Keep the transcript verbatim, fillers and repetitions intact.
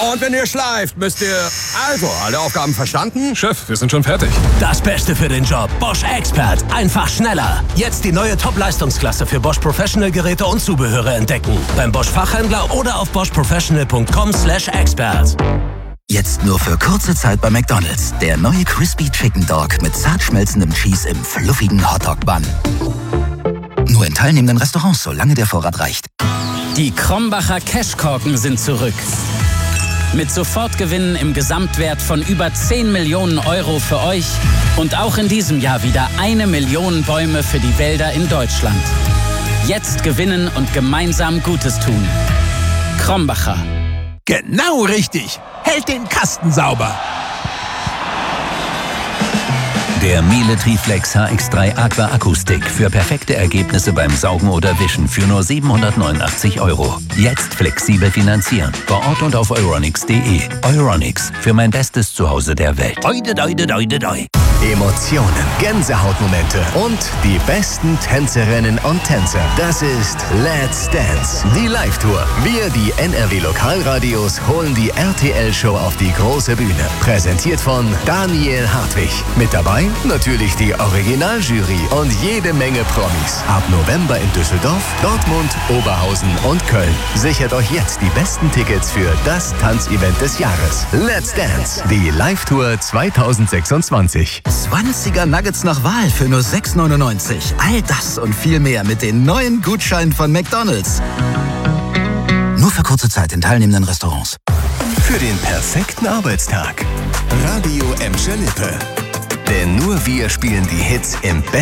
Und wenn ihr schleift, müsst ihr... Also, alle Aufgaben verstanden? Chef, wir sind schon fertig. Das Beste für den Job. Bosch Expert. Einfach schneller. Jetzt die neue Top-Leistungsklasse für Bosch Professional-Geräte und Zubehöre entdecken. Beim Bosch-Fachhändler oder auf bosch professional punkt com slash expert. Jetzt nur für kurze Zeit bei McDonald's. Der neue Crispy Chicken Dog mit zart schmelzendem Cheese im fluffigen Hotdog-Bun. Nur in teilnehmenden Restaurants, solange der Vorrat reicht. Die Krombacher Cashkorken sind zurück. Mit Sofortgewinnen im Gesamtwert von über zehn Millionen Euro für euch und auch in diesem Jahr wieder eine Million Bäume für die Wälder in Deutschland. Jetzt gewinnen und gemeinsam Gutes tun. Krombacher. Genau richtig. Hält den Kasten sauber. Der Miele Triflex H X drei Aqua Akkustick für perfekte Ergebnisse beim Saugen oder Wischen für nur siebenhundertneunundachtzig Euro. Jetzt flexibel finanzieren. Vor Ort und auf euronics punkt de. Euronics, für mein bestes Zuhause der Welt. Oide, doide, doide, doi. Emotionen, Gänsehautmomente und die besten Tänzerinnen und Tänzer. Das ist Let's Dance, die Live-Tour. Wir, die N R W-Lokalradios, holen die R T L-Show auf die große Bühne. Präsentiert von Daniel Hartwig. Mit dabei natürlich die Originaljury und jede Menge Promis. Ab November in Düsseldorf, Dortmund, Oberhausen und Köln. Sichert euch jetzt die besten Tickets für das Tanzevent des Jahres. Let's Dance, die Live-Tour zweitausendsechsundzwanzig. zwanziger Nuggets nach Wahl für nur sechs neunundneunzig. All das und viel mehr mit den neuen Gutscheinen von McDonald's. Nur für kurze Zeit in teilnehmenden Restaurants. Für den perfekten Arbeitstag. Radio Emscher Lippe. Denn nur wir spielen die Hits im Bett.